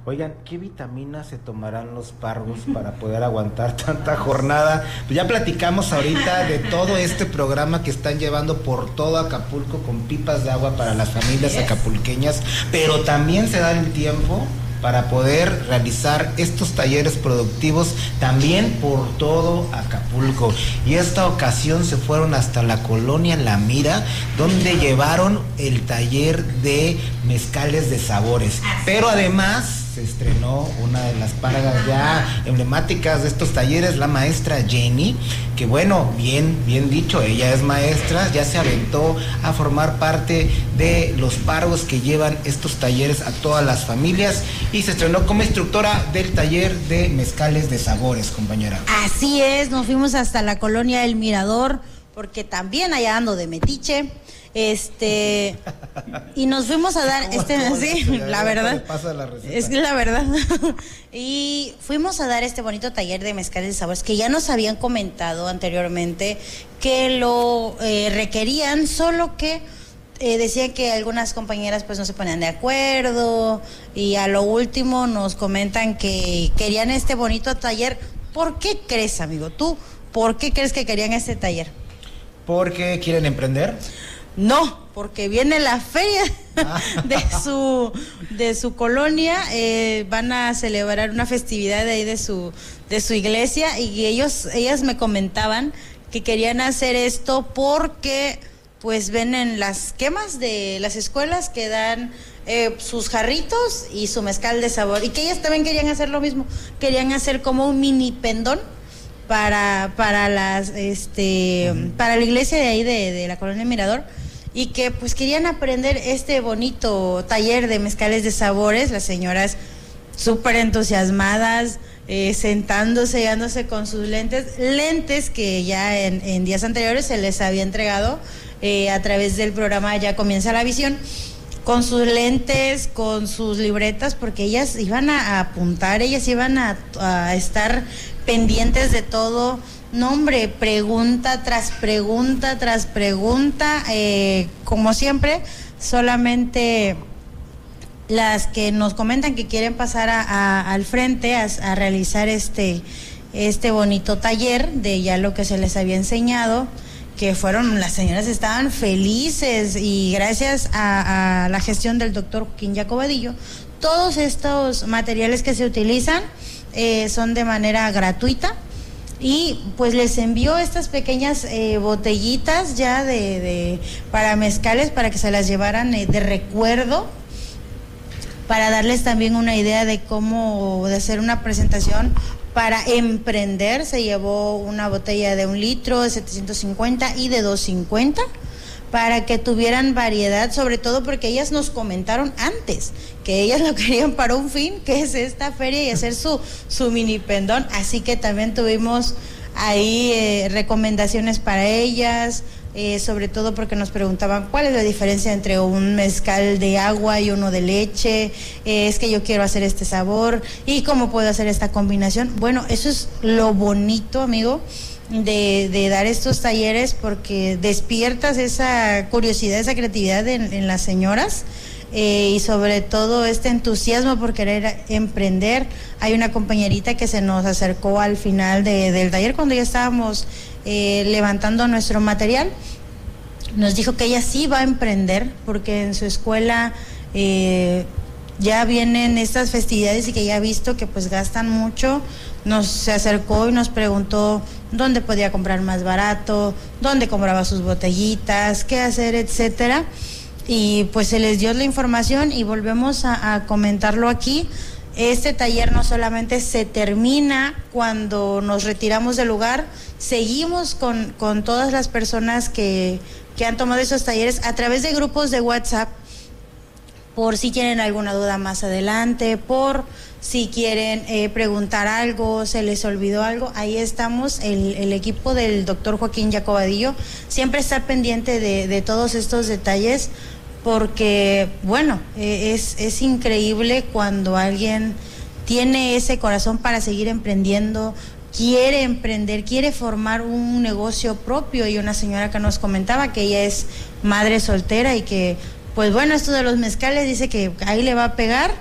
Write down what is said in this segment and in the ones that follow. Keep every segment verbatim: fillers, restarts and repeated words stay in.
Oigan, ¿qué vitaminas se tomarán los parvos para poder aguantar tanta jornada? Pues ya platicamos ahorita de todo este programa que están llevando por todo Acapulco con pipas de agua para las familias yes. acapulqueñas, pero también se da el tiempo para poder realizar estos talleres productivos también por todo Acapulco. Y esta ocasión se fueron hasta la colonia La Mira, donde llevaron el taller de mezcales de sabores. Pero además se estrenó una de las paradas ya emblemáticas de estos talleres, la maestra Jenny, que bueno, bien, bien dicho, ella es maestra, ya se aventó a formar parte de los parvos que llevan estos talleres a todas las familias y se estrenó como instructora del taller de mezcales de sabores, compañera. Así es, nos fuimos hasta la colonia El Mirador, porque también allá ando de metiche. Este y nos fuimos a dar este sí, la verdad la es la verdad y fuimos a dar este bonito taller de mezcales de sabores que ya nos habían comentado anteriormente que lo eh, requerían, solo que eh, decían que algunas compañeras pues no se ponían de acuerdo y a lo último nos comentan que querían este bonito taller. ¿Por qué crees, amigo? ¿Tú por qué crees que querían este taller? ¿Porque quieren emprender? No, porque viene la feria de su de su colonia, eh, van a celebrar una festividad de ahí de su de su iglesia y ellos ellas me comentaban que querían hacer esto porque pues ven en las quemas de las escuelas que dan eh, sus jarritos y su mezcal de sabor y que ellas también querían hacer lo mismo, querían hacer como un mini pendón para para las este uh-huh. para la iglesia de ahí de, de la colonia Mirador. Y que pues querían aprender este bonito taller de mezcales de sabores, las señoras súper entusiasmadas, eh, sentándose, llegándose con sus lentes, lentes que ya en, en días anteriores se les había entregado eh, a través del programa Ya Comienza la Visión, con sus lentes, con sus libretas, porque ellas iban a, a apuntar, ellas iban a, a estar pendientes de todo. No, hombre, pregunta tras pregunta tras pregunta, eh, como siempre, solamente las que nos comentan que quieren pasar a, a, al frente a, a realizar este, este bonito taller de ya lo que se les había enseñado, que fueron, las señoras estaban felices y gracias a, a la gestión del doctor Joaquín Jacobadillo, todos estos materiales que se utilizan eh, son de manera gratuita. Y pues les envió estas pequeñas eh, botellitas ya de, de para mezcales para que se las llevaran eh, de recuerdo, para darles también una idea de cómo de hacer una presentación para emprender. Se llevó una botella de un litro, de setecientos cincuenta y de doscientos cincuenta, para que tuvieran variedad, sobre todo porque ellas nos comentaron antes que ellas lo querían para un fin, que es esta feria y hacer su, su mini pendón, así que también tuvimos ahí eh, recomendaciones para ellas, eh, sobre todo porque nos preguntaban cuál es la diferencia entre un mezcal de agua y uno de leche, eh, es que yo quiero hacer este sabor y cómo puedo hacer esta combinación. Bueno, eso es lo bonito, amigo, De, de dar estos talleres, porque despiertas esa curiosidad, esa creatividad en, en las señoras eh, y sobre todo este entusiasmo por querer emprender. Hay una compañerita que se nos acercó al final de, del taller cuando ya estábamos eh, levantando nuestro material, nos dijo que ella sí va a emprender porque en su escuela eh, ya vienen estas festividades y que ya ha visto que pues gastan mucho. Nos se acercó y nos preguntó dónde podía comprar más barato, dónde compraba sus botellitas, qué hacer, etcétera. Y pues se les dio la información y volvemos a, a comentarlo aquí. Este taller no solamente se termina cuando nos retiramos del lugar, seguimos con, con todas las personas que, que han tomado esos talleres a través de grupos de WhatsApp, por si tienen alguna duda más adelante, por si quieren eh, preguntar algo, se les olvidó algo. Ahí estamos, el, el equipo del doctor Joaquín Jacobadillo siempre está pendiente de, de todos estos detalles, porque bueno, eh, es, es increíble cuando alguien tiene ese corazón para seguir emprendiendo, quiere emprender, quiere formar un negocio propio. Y una señora que nos comentaba que ella es madre soltera y que pues bueno, esto de los mezcales dice que ahí le va a pegar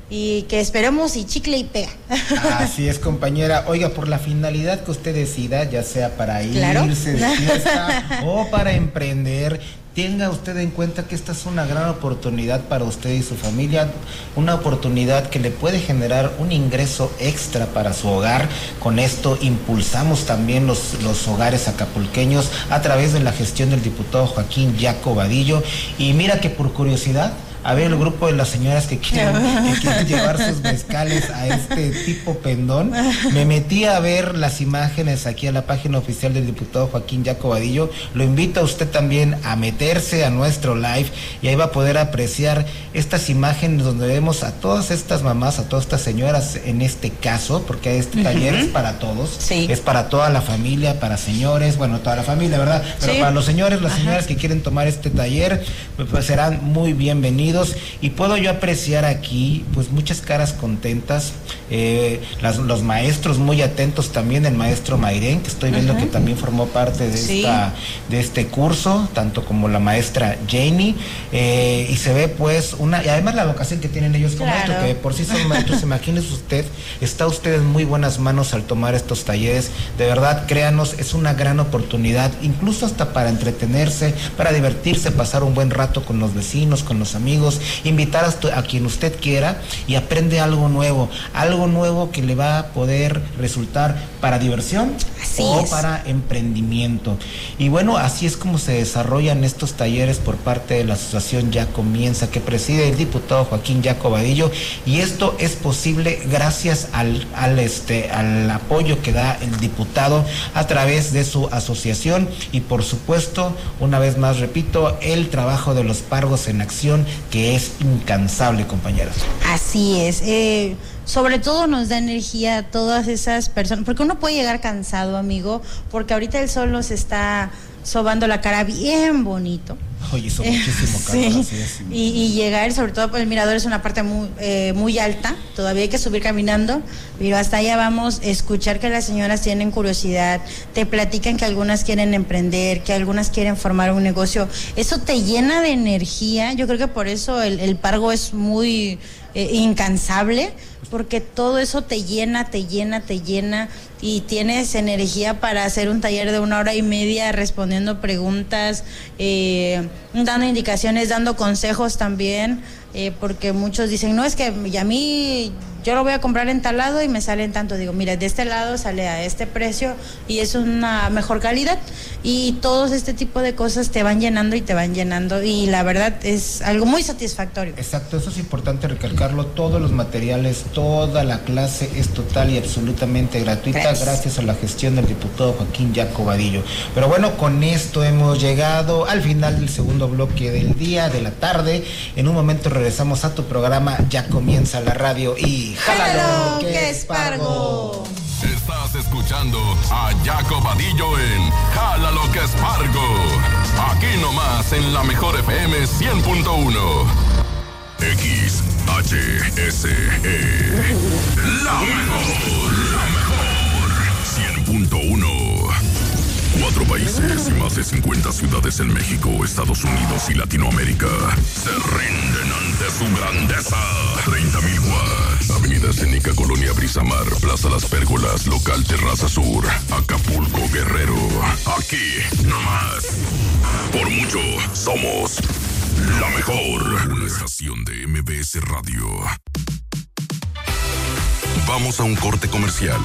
y que esperemos y chicle y pega. Así es, compañera. Oiga, por la finalidad que usted decida, ya sea para ¿Claro? irse de fiesta o para emprender, tenga usted en cuenta que esta es una gran oportunidad para usted y su familia, una oportunidad que le puede generar un ingreso extra para su hogar. Con esto impulsamos también los, los hogares acapulqueños a través de la gestión del diputado Joaquín Yaco Vadillo. Y mira que por curiosidad, a ver, el grupo de las señoras que quieren, que quieren llevar sus mezcales a este tipo pendón, me metí a ver las imágenes aquí a la página oficial del diputado Joaquín Yaco Vadillo. Lo invito a usted también a meterse a nuestro live y ahí va a poder apreciar estas imágenes donde vemos a todas estas mamás, a todas estas señoras en este caso, porque este taller uh-huh. es para todos, sí. es para toda la familia, para señores, bueno, toda la familia, ¿verdad? Pero sí. para los señores, las Ajá. señoras que quieren tomar este taller, pues serán muy bienvenidos. Y puedo yo apreciar aquí pues muchas caras contentas, eh, las, los maestros muy atentos también, el maestro Mairén, que estoy viendo uh-huh. que también formó parte de, sí. esta, de este curso, tanto como la maestra Janie, eh, y se ve pues una, y además la vocación que tienen ellos como claro. maestros, que por sí son maestros. Imagínese usted, está usted en muy buenas manos al tomar estos talleres, de verdad, créanos, es una gran oportunidad, incluso hasta para entretenerse, para divertirse, pasar un buen rato con los vecinos, con los amigos, invitar a, a quien usted quiera y aprende algo nuevo, algo nuevo que le va a poder resultar para diversión así o es. Para emprendimiento. Y bueno, así es como se desarrollan estos talleres por parte de la asociación Ya Comienza, que preside el diputado Joaquín Yaco Vadillo, y esto es posible gracias al, al, este, al apoyo que da el diputado a través de su asociación y por supuesto, una vez más repito, el trabajo de los Pargos en Acción, que es incansable, compañeros. Así es, eh, sobre todo nos da energía a todas esas personas, porque uno puede llegar cansado, amigo, porque ahorita el sol nos está sobando la cara bien bonito. Oye, hizo muchísimo calor, sí. así es. Y, y llegar, sobre todo por el mirador, es una parte muy, eh, muy alta, todavía hay que subir caminando, pero hasta allá vamos, escuchar que las señoras tienen curiosidad, te platican que algunas quieren emprender, que algunas quieren formar un negocio, eso te llena de energía. Yo creo que por eso el, el Pargo es muy eh, incansable, porque todo eso te llena, te llena, te llena, y tienes energía para hacer un taller de una hora y media respondiendo preguntas, eh, dando indicaciones, dando consejos también, eh, porque muchos dicen, no, es que a mí yo lo voy a comprar en tal lado y me sale en tanto. Digo, mira, de este lado sale a este precio y es una mejor calidad, y todos este tipo de cosas te van llenando y te van llenando, y la verdad es algo muy satisfactorio. Exacto, eso es importante recalcarlo. Todos los materiales, toda la clase es total y absolutamente gratuita, gracias, gracias a la gestión del diputado Joaquín Yaco Vadillo. Pero bueno, con esto hemos llegado al final del segundo bloque del día, de la tarde. En un momento regresamos a tu programa Ya Comienza la Radio y ¡jálalo, que es Pargo! Estás escuchando a Yaco Vadillo en Jálalo, que es Pargo. Aquí nomás en la mejor F M cien punto uno. X H S E. La mejor, la mejor. cien punto uno. Cuatro países y más de cincuenta ciudades en México, Estados Unidos y Latinoamérica se rinden ante su grandeza. treinta mil watts. Avenida Escénica, Colonia Brisamar, Plaza Las Pérgolas, Local Terraza Sur, Acapulco, Guerrero. Aquí, nomás. Por mucho, somos la mejor. Una estación de M B S Radio. Vamos a un corte comercial.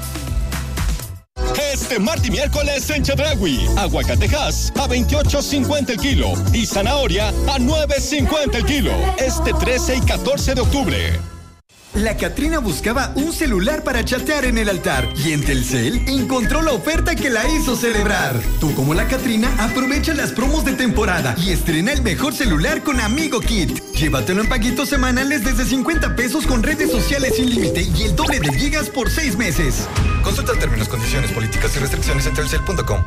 Este martes y miércoles en Chedraui, aguacatejas a veintiocho cincuenta el kilo y zanahoria a nueve cincuenta el kilo. Este trece y catorce de octubre. La Catrina buscaba un celular para chatear en el altar y en Telcel encontró la oferta que la hizo celebrar. Tú, como la Catrina, aprovecha las promos de temporada y estrena el mejor celular con Amigo Kit. Llévatelo en paguitos semanales desde cincuenta pesos con redes sociales sin límite y el doble de gigas por seis meses. Consulta términos, condiciones, políticas y restricciones en telcel punto com.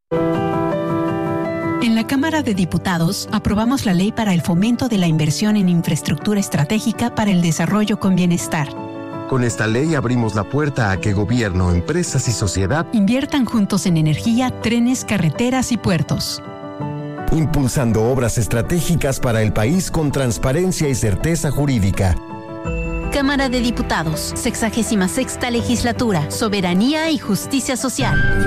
En la Cámara de Diputados aprobamos la ley para el fomento de la inversión en infraestructura estratégica para el desarrollo con bienestar. Con esta ley abrimos la puerta a que gobierno, empresas y sociedad inviertan juntos en energía, trenes, carreteras y puertos. Impulsando obras estratégicas para el país con transparencia y certeza jurídica. Cámara de Diputados, sexagésima sexta legislatura, Soberanía y Justicia Social.